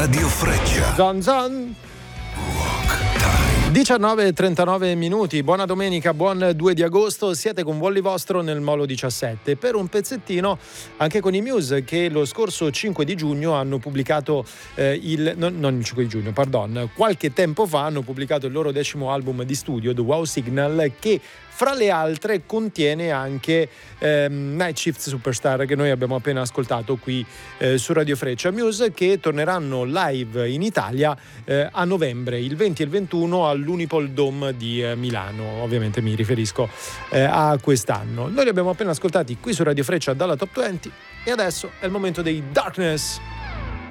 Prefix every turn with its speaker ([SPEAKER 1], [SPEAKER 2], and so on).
[SPEAKER 1] Radio Freccia.
[SPEAKER 2] Zon zon. 19:39 minuti, buona domenica, buon 2 di agosto, siete con Volli Vostro nel Molo 17 per un pezzettino anche con i Muse che lo scorso 5 di giugno hanno pubblicato non il 5 di giugno, qualche tempo fa hanno pubblicato il loro 10° album di studio, The Wow Signal, che fra le altre contiene anche Night Shift Superstar, che noi abbiamo appena ascoltato qui su Radio Freccia. Muse che torneranno live in Italia a novembre, il 20 e il 21 all'Unipol Dome di Milano, ovviamente mi riferisco a quest'anno. Noi li abbiamo appena ascoltati qui su Radio Freccia dalla Top 20 e adesso è il momento dei Darkness.